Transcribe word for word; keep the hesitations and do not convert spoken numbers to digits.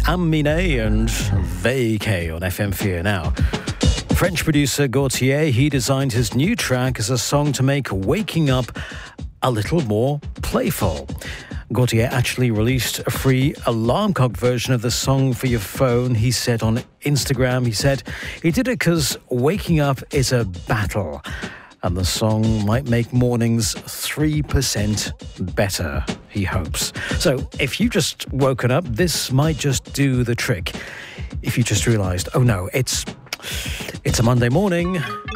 Amine and Vacay on F M four now. French producer Gaultier, he designed his new track as a song to make waking up a little more playful. Gaultier actually released a free alarm clock version of the song for your phone. He said on Instagram, he said he did it because waking up is a battle. And the song might make mornings three percent better, he hopes. So if you just woken up, this might just do the trick. If you just realised, oh no, it's it's a Monday morning.